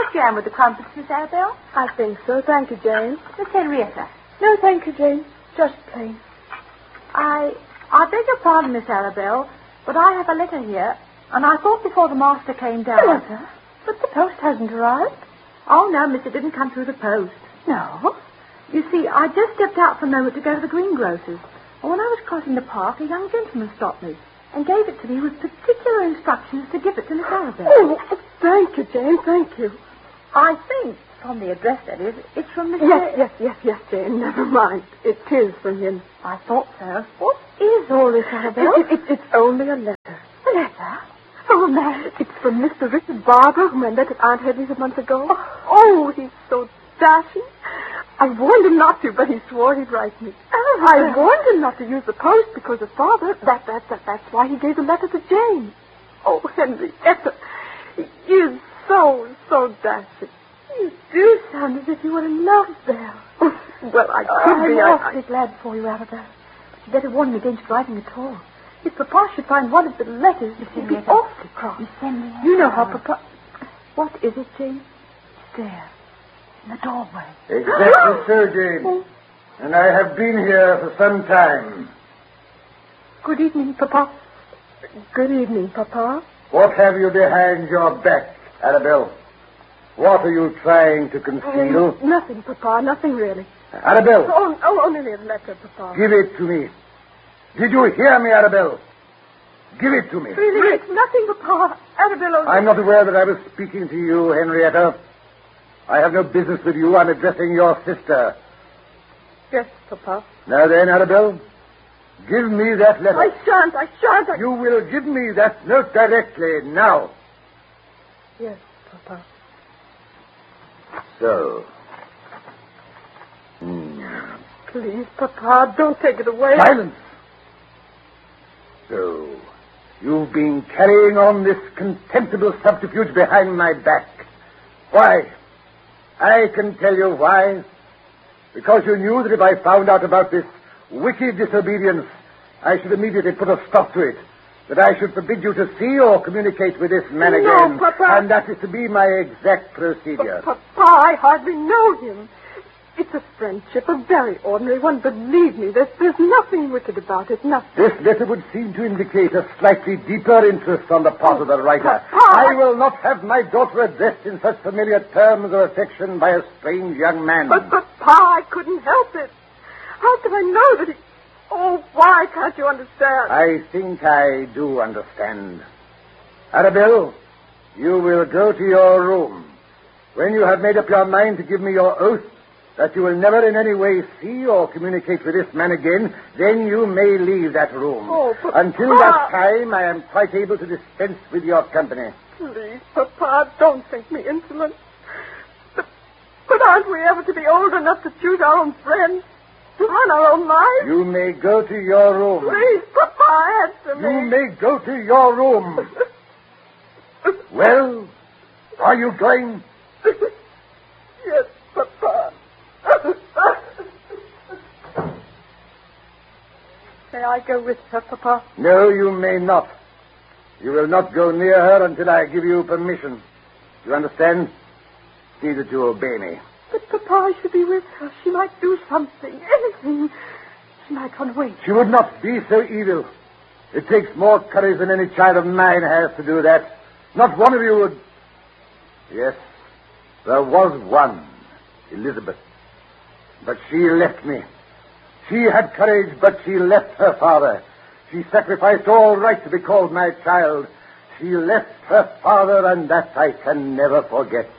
jam with the crumpets, Miss Arabelle? I think so. Thank you, Jane. Miss Henrietta? No, thank you, Jane. Just plain. I beg your pardon, Miss Arabelle, but I have a letter here, and I thought before the master came down... A letter? But the post hasn't arrived. Oh, no, miss, it didn't come through the post. No? You see, I just stepped out for a moment to go to the greengrocer's. And when I was crossing the park, a young gentleman stopped me and gave it to me with particular instructions to give it to Miss Arabelle. Oh, thank you, Jane, thank you. I think, from the address, that is, it's from Mr... Yes, Jane, never mind. It is from him. I thought so. What is all this, Arabelle? It's only a letter. A letter? Oh, no. It's from Mr. Richard Barber, whom I met at Aunt Hedley's a month ago. Oh, he's so dashing. I warned him not to, but he swore he'd write me. I warned him not to use the post because of Father. That's why he gave the letter to Jane. Oh, Henrietta, he is so dashing. You do sound as if you were in love, Belle. Well, I could be. I'm awfully glad for you, Arabelle. But you'd better warn him against writing at all. If Papa should find one of the letters, he'd be awfully cross. You know how Papa... What is it, Jane? It's there. In the doorway. Exactly so, Jane. And I have been here for some time. Good evening, Papa. Good evening, Papa. What have you behind your back, Arabelle? What are you trying to conceal? Nothing, Papa. Nothing really. Arabelle. Only a letter, Papa. Give it to me. Did you hear me, Arabelle? Give it to me. Really, it's nothing, Papa. Arabelle. I'm not aware that I was speaking to you, Henrietta. I have no business with you. I'm addressing your sister. Yes, Papa. Now then, Arabelle, give me that letter. I shan't. You will give me that note directly, now. Yes, Papa. So. Please, Papa, don't take it away. Silence. So, you've been carrying on this contemptible subterfuge behind my back. Why? I can tell you why. Because you knew that if I found out about this wicked disobedience, I should immediately put a stop to it. That I should forbid you to see or communicate with this man again. No, Papa. And that is to be my exact procedure. Papa, I hardly know him. It's a friendship, a very ordinary one. Believe me, there's nothing wicked about it, nothing. This letter would seem to indicate a slightly deeper interest on the part of the writer. Papa. I will not have my daughter addressed in such familiar terms of affection by a strange young man. But, Papa, I couldn't help it. How could I know that he... Oh, why can't you understand? I think I do understand. Arabelle, you will go to your room. When you have made up your mind to give me your oath that you will never in any way see or communicate with this man again, then you may leave that room. Oh, Papa. Until that time, I am quite able to dispense with your company. Please, Papa, don't think me insolent. But aren't we ever to be old enough to choose our own friends? To run our own lives? You may go to your room. Please, Papa, answer me. You may go to your room. Well, are you going? Yes, Papa. May I go with her, Papa? No, you may not. You will not go near her until I give you permission. You understand? See that you obey me. But, Papa, I should be with her. She might do something, anything. She might run away. She would not be so evil. It takes more courage than any child of mine has to do that. Not one of you would... Yes, there was one, Elizabeth. But she left me. She had courage, but she left her father. She sacrificed all right to be called my child. She left her father, and that I can never forget.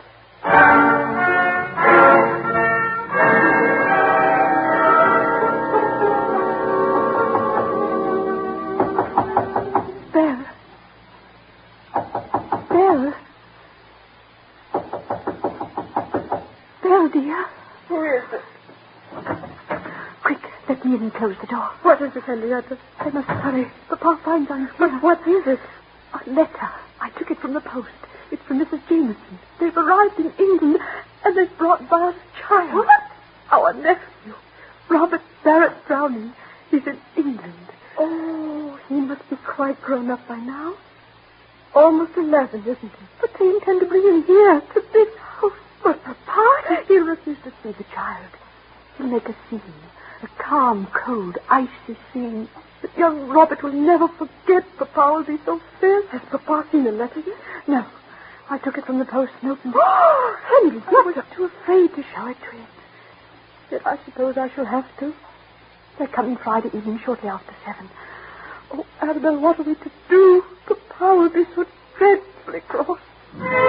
Belle, dear. Who is it? Quick, let me in and close the door. What is it, Henrietta? I must hurry. Papa finds I'm here. But what is it? A letter. I took it from the post. It's from Mrs. Jameson. They've arrived in England, and they've brought Bart's child. What? Our nephew, Robert Barrett Browning. He's in England. Oh, He must be quite grown up by now. Almost 11, isn't he? But they intend to bring him here, to this house. But Papa, he'll refuse to see the child. He'll make a scene. A calm, cold, icy scene. But young Robert will never forget. Papa will be so fierce. Has Papa seen the letter yet? No. I took it from the post and opened it. Oh, Henry, I was too afraid to show it to him. Yet I suppose I shall have to. They're coming Friday evening, shortly after 7. Oh, Annabelle, what are we to do? Papa will be so dreadfully cross.